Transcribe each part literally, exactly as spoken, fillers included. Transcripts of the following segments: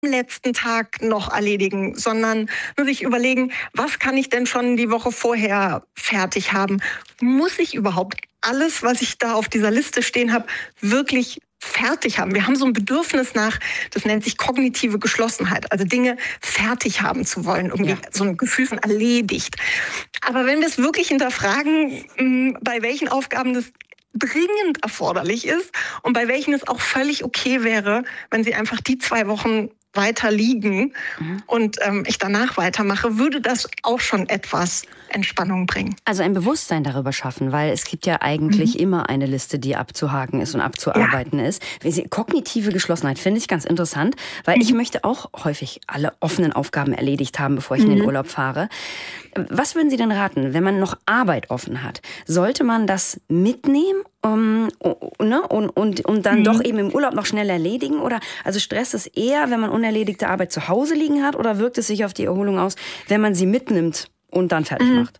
letzten Tag noch erledigen, sondern nur sich überlegen, was kann ich denn schon die Woche vorher fertig haben? Muss ich überhaupt alles, was ich da auf dieser Liste stehen habe, wirklich fertig haben? Wir haben so ein Bedürfnis nach, das nennt sich kognitive Geschlossenheit, also Dinge fertig haben zu wollen, irgendwie ja. so ein Gefühl von erledigt. Aber wenn wir es wirklich hinterfragen, bei welchen Aufgaben das dringend erforderlich ist und bei welchen es auch völlig okay wäre, wenn sie einfach die zwei Wochen weiter liegen mhm. und ähm, ich danach weitermache, würde das auch schon etwas Entspannung bringen. Also ein Bewusstsein darüber schaffen, weil es gibt ja eigentlich mhm. immer eine Liste, die abzuhaken ist und abzuarbeiten ja. ist. Kognitive Geschlossenheit finde ich ganz interessant, weil mhm. ich möchte auch häufig alle offenen Aufgaben erledigt haben, bevor ich mhm. in den Urlaub fahre. Was würden Sie denn raten, wenn man noch Arbeit offen hat? Sollte man das mitnehmen um, ne, und, und, und dann mhm. doch eben im Urlaub noch schnell erledigen? Oder also stresst es eher, wenn man unerledigte Arbeit zu Hause liegen hat, oder wirkt es sich auf die Erholung aus, wenn man sie mitnimmt und dann fertig macht?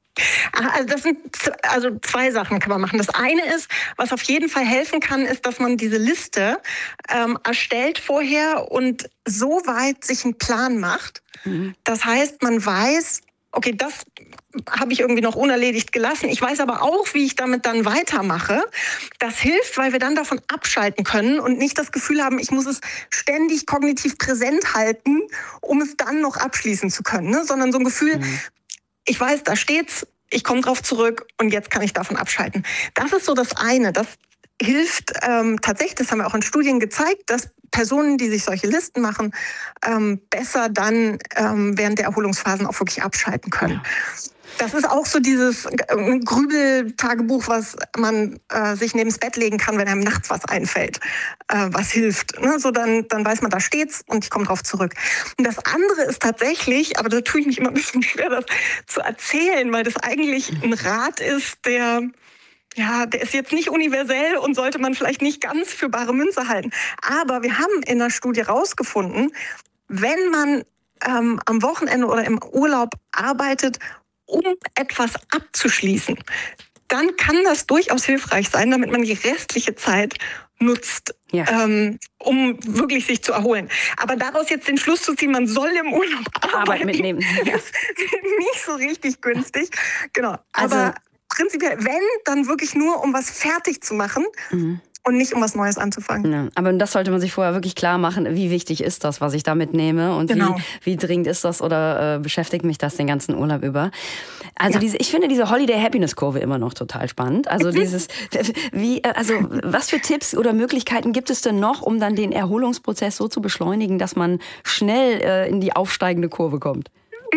Also das sind also zwei Sachen kann man machen. Das eine ist, was auf jeden Fall helfen kann, ist, dass man diese Liste ähm, erstellt vorher und so weit sich einen Plan macht. Mhm. Das heißt, man weiß, okay, das habe ich irgendwie noch unerledigt gelassen. Ich weiß aber auch, wie ich damit dann weitermache. Das hilft, weil wir dann davon abschalten können und nicht das Gefühl haben, ich muss es ständig kognitiv präsent halten, um es dann noch abschließen zu können, ne? Sondern so ein Gefühl, mhm. ich weiß, da steht's, ich komme drauf zurück und jetzt kann ich davon abschalten. Das ist so das eine. Das hilft ähm, tatsächlich, das haben wir auch in Studien gezeigt, dass Personen, die sich solche Listen machen, ähm, besser dann ähm, während der Erholungsphasen auch wirklich abschalten können. Ja. Das ist auch so dieses Grübeltagebuch, was man äh, sich neben's Bett legen kann, wenn einem nachts was einfällt, äh, was hilft. Ne? So dann, dann weiß man, da steht's und ich komme drauf zurück. Und das andere ist tatsächlich, aber da tue ich mich immer ein bisschen schwer, das zu erzählen, weil das eigentlich ein Rat ist, der ja, der ist jetzt nicht universell und sollte man vielleicht nicht ganz für bare Münze halten. Aber wir haben in der Studie rausgefunden, wenn man ähm, am Wochenende oder im Urlaub arbeitet, um etwas abzuschließen, dann kann das durchaus hilfreich sein, damit man die restliche Zeit nutzt, ja. ähm, um wirklich sich zu erholen. Aber daraus jetzt den Schluss zu ziehen, man soll im Urlaub Arbeit arbeiten, mitnehmen, ja. ist nicht so richtig günstig. Genau. Also, aber prinzipiell, wenn, dann wirklich nur, um was fertig zu machen. Mhm. Und nicht, um was Neues anzufangen. Ja, aber das sollte man sich vorher wirklich klar machen, wie wichtig ist das, was ich da mitnehme und genau. wie, wie dringend ist das oder äh, beschäftigt mich das den ganzen Urlaub über. Also ja. diese, ich finde diese Holiday-Happiness-Kurve immer noch total spannend. Also dieses, wie, also was für Tipps oder Möglichkeiten gibt es denn noch, um dann den Erholungsprozess so zu beschleunigen, dass man schnell äh, in die aufsteigende Kurve kommt?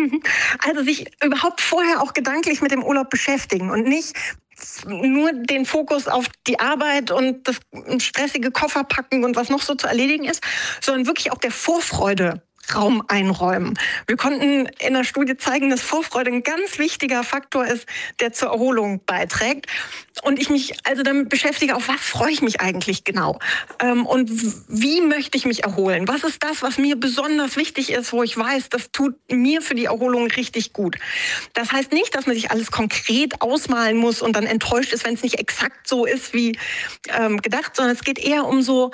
Also sich überhaupt vorher auch gedanklich mit dem Urlaub beschäftigen und nicht nur den Fokus auf die Arbeit und das stressige Koffer packen und was noch so zu erledigen ist, sondern wirklich auch der Vorfreude Raum einräumen. Wir konnten in der Studie zeigen, dass Vorfreude ein ganz wichtiger Faktor ist, der zur Erholung beiträgt. Und ich mich also damit beschäftige, auf was freue ich mich eigentlich genau? Ähm, und wie möchte ich mich erholen? Was ist das, was mir besonders wichtig ist, wo ich weiß, das tut mir für die Erholung richtig gut? Das heißt nicht, dass man sich alles konkret ausmalen muss und dann enttäuscht ist, wenn es nicht exakt so ist wie ähm, gedacht, sondern es geht eher um so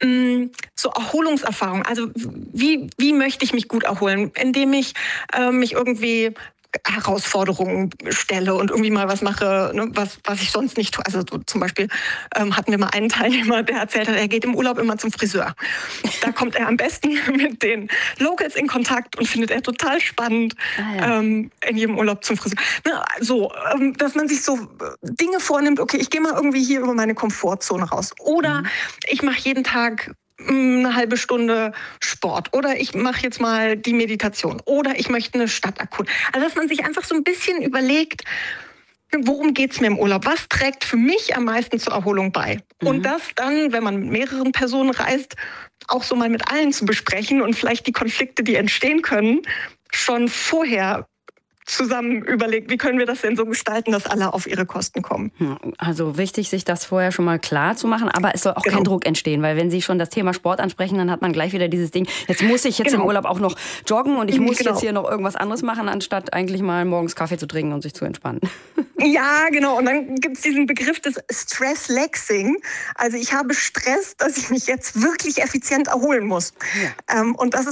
so Erholungserfahrung. Also wie, wie möchte ich mich gut erholen? Indem ich äh, mich irgendwie Herausforderungen stelle und irgendwie mal was mache, ne, was, was ich sonst nicht tue. Also so zum Beispiel ähm, hatten wir mal einen Teilnehmer, der erzählt hat, er geht im Urlaub immer zum Friseur. Da kommt er am besten mit den Locals in Kontakt und findet er total spannend, ah, ja. ähm, in jedem Urlaub zum Friseur. Ne, so, ähm, dass man sich so Dinge vornimmt, okay, ich gehe mal irgendwie hier über meine Komfortzone raus. Oder mhm. ich mache jeden Tag eine halbe Stunde Sport oder ich mache jetzt mal die Meditation oder ich möchte eine Stadt erkunden. Also dass man sich einfach so ein bisschen überlegt, worum geht's mir im Urlaub? Was trägt für mich am meisten zur Erholung bei? Mhm. Und das dann, wenn man mit mehreren Personen reist, auch so mal mit allen zu besprechen und vielleicht die Konflikte, die entstehen können, schon vorher zusammen überlegt, wie können wir das denn so gestalten, dass alle auf ihre Kosten kommen. Also wichtig, sich das vorher schon mal klar zu machen, aber es soll auch genau. kein Druck entstehen, weil wenn Sie schon das Thema Sport ansprechen, dann hat man gleich wieder dieses Ding, jetzt muss ich jetzt genau. im Urlaub auch noch joggen und ich muss genau. jetzt hier noch irgendwas anderes machen, anstatt eigentlich mal morgens Kaffee zu trinken und sich zu entspannen. Ja, genau. Und dann gibt es diesen Begriff des Stress-Lexing. Also ich habe Stress, dass ich mich jetzt wirklich effizient erholen muss. Ja. Ähm, und das ist